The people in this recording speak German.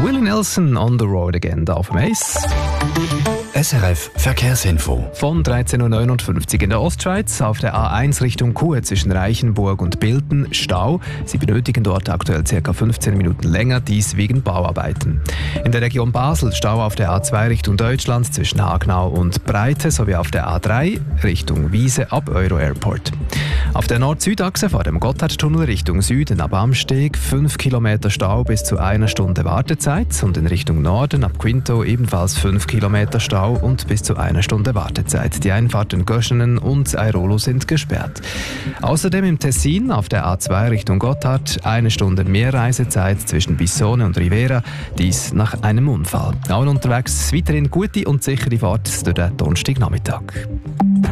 Willie Nelson on the road again, da auf dem Ace. SRF Verkehrsinfo. Von 13.59 Uhr in der Ostschweiz auf der A1 Richtung Chur zwischen Reichenburg und Bilten Stau. Sie benötigen dort aktuell ca. 15 Minuten länger, dies wegen Bauarbeiten. In der Region Basel Stau auf der A2 Richtung Deutschland zwischen Hagenau und Breite sowie auf der A3 Richtung Wiese ab Euro Airport. Auf der Nord-Süd-Achse vor dem Gotthardtunnel Richtung Süden ab Amsteg 5 Kilometer Stau bis zu 1 Stunde Wartezeit und in Richtung Norden ab Quinto ebenfalls 5 Kilometer Stau und bis zu 1 Stunde Wartezeit. Die Einfahrten Göschenen und Airolo sind gesperrt. Außerdem im Tessin auf der A2 Richtung Gotthard 1 Stunde mehr Reisezeit zwischen Bissone und Rivera, dies nach einem Unfall. Auch unterwegs weiterhin gute und sichere Fahrt durch den Donnerstagnachmittag.